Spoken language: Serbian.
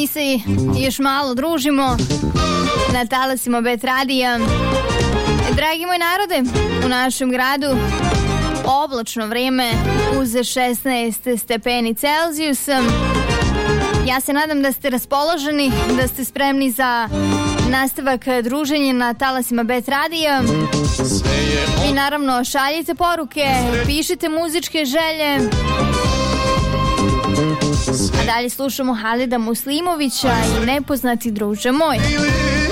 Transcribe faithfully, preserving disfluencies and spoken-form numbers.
se još malo družimo na talasima Bet radija. Dragi moj narode, u našem gradu oblačno vrijeme uz šesnaest stepeni Celzijusa. Ja se nadam da ste raspoloženi, da ste spremni za nastavak druženja na talasima Bet radija. I naravno šaljite poruke, pišite muzičke želje. A dalje slušamo Halida Muslimovića i Nepoznati druže moj.